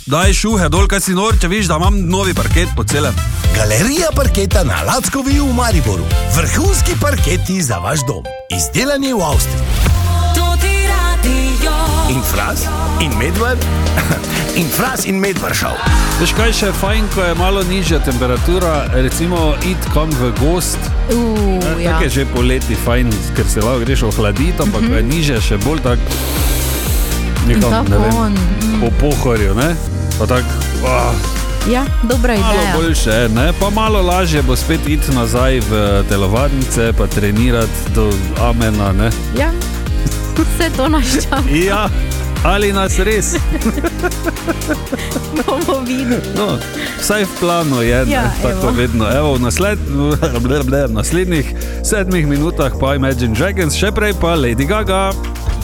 daj šuhe dol, kaj si nor, če viš, da imam novi parket po celem. Galerija parketa na Lackovi v Mariboru. Vrhunski parketi za vaš dom. Izdelani v Avstriji. In Fras, in Medvar, in Fras in Medvaršav. Veš kaj še fajn, ko je malo nižja temperatura, recimo id kam v gost. Ja. Tak je že poleti fajn, ker se lahko greš ohladiti, ampak ko je nižje še bolj tak nekam, ne vem, po pohorju, ne? Pa tak, Ja, dobra malo ideja. boljše, ne? Pa malo lažje bo spet iti nazaj v telovadnice, pa trenirati do amena, ne? Ja, vse to nas čaka. Ja, ali nas res? Bomo videli. No, vsaj v planu je, ne? Ja, Tako evo. vedno. Evo, v naslednjih 7 minutah pa Imagine Dragons, še prej pa Lady Gaga.